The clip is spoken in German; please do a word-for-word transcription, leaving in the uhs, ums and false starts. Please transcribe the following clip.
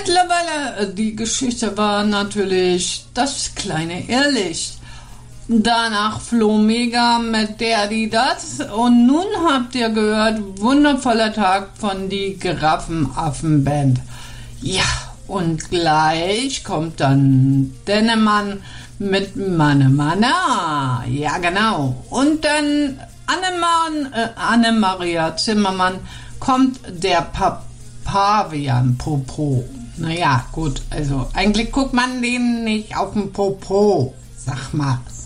Mittlerweile, die Geschichte war natürlich das kleine Irrlicht. Danach floh Mega mit der, die, das. Und nun habt ihr gehört, wundervoller Tag von die Giraffenaffenband. Ja, und gleich kommt dann Dennemann mit Manne Manne. Ja, genau. Und dann Annemann, äh, Anne-Maria Zimmermann kommt der Pavian-Popo. Naja, gut, also eigentlich guckt man denen nicht auf den Popo, sag mal.